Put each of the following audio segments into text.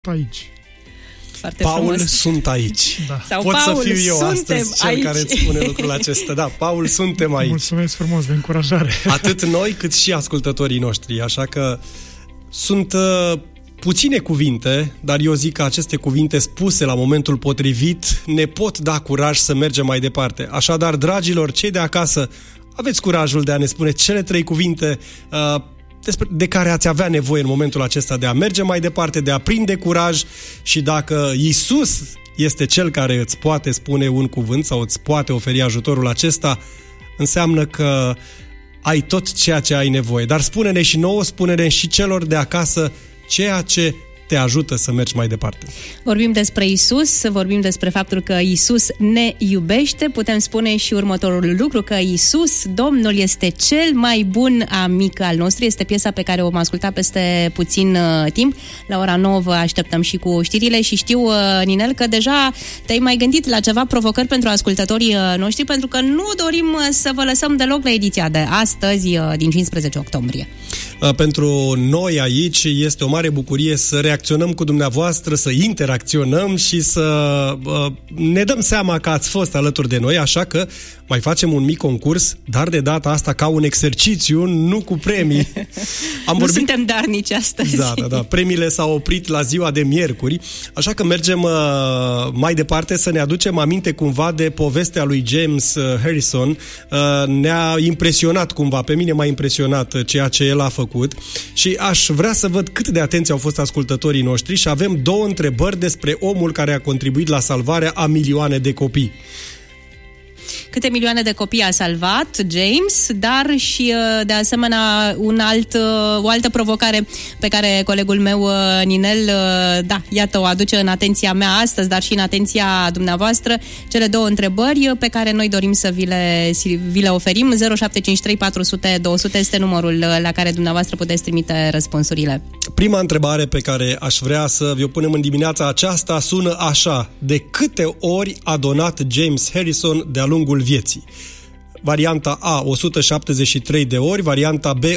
aici. Foarte Paul, frumos. sunt aici. Da. Sau Pot Paul, să fiu eu suntem astăzi cel aici. care îți spune lucrul acesta. Da, Paul, suntem aici. Mulțumesc frumos de încurajare. Atât noi cât și ascultătorii noștri. Așa că sunt puține cuvinte, dar eu zic că aceste cuvinte spuse la momentul potrivit ne pot da curaj să mergem mai departe. Așadar, dragilor, cei de acasă, aveți curajul de a ne spune cele 3 cuvinte de care ați avea nevoie în momentul acesta de a merge mai departe, de a prinde curaj, și dacă Iisus este Cel care îți poate spune un cuvânt sau îți poate oferi ajutorul acesta, înseamnă că ai tot ceea ce ai nevoie. Dar spune-ne și nouă, spune-ne și celor de acasă ceea ce te ajută să mergi mai departe. Vorbim despre Isus, vorbim despre faptul că Isus ne iubește. Putem spune și următorul lucru, că Isus, Domnul, este cel mai bun amic al nostru. Este piesa pe care o vom asculta peste puțin timp. La ora 9 vă așteptăm și cu știrile și știu, Ninel, că deja te-ai mai gândit la ceva provocări pentru ascultătorii noștri, pentru că nu dorim să vă lăsăm deloc la ediția de astăzi, din 15 octombrie. Pentru noi aici este o mare bucurie să reacționăm cu dumneavoastră, să interacționăm și să ne dăm seama că ați fost alături de noi, așa că mai facem un mic concurs, dar de data asta ca un exercițiu, nu cu premii. Suntem darnici astăzi. Da. Premiile s-au oprit la ziua de miercuri, așa că mergem mai departe să ne aducem aminte cumva de povestea lui James Harrison. Ne-a impresionat cumva, pe mine m-a impresionat ceea ce el a făcut și aș vrea să văd cât de atenți au fost ascultătorii noștri și avem 2 întrebări despre omul care a contribuit la salvarea a milioane de copii. Câte milioane de copii a salvat James, dar și de asemenea o altă provocare pe care colegul meu Ninel, iată, o aduce în atenția mea astăzi, dar și în atenția dumneavoastră, cele 2 întrebări pe care noi dorim să vi le oferim. 0753 400 200 este numărul la care dumneavoastră puteți trimite răspunsurile. Prima întrebare pe care aș vrea să vi-o punem în dimineața aceasta sună așa: de câte ori a donat James Harrison de-a lungul vieții? Varianta A, 173 de ori, varianta B,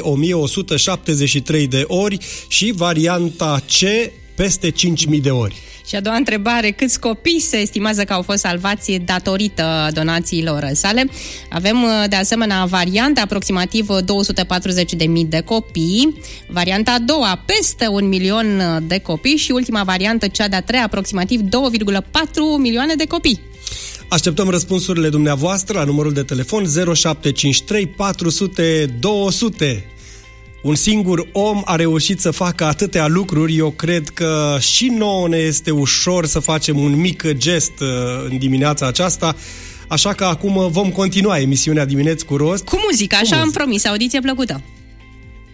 1173 de ori și varianta C, peste 5000 de ori. Și a doua întrebare, câți copii se estimează că au fost salvați datorită donațiilor sale? Avem de asemenea varianta aproximativ 240.000 de copii, varianta a doua peste 1 milion de copii și ultima variantă, cea de-a treia, aproximativ 2,4 milioane de copii. Așteptăm răspunsurile dumneavoastră la numărul de telefon 0753 400 200. Un singur om a reușit să facă atâtea lucruri. Eu cred că și nouă ne este ușor să facem un mic gest în dimineața aceasta. Așa că acum vom continua emisiunea Dimineți cu Rost. Cu muzică, așa am promis, audiție plăcută.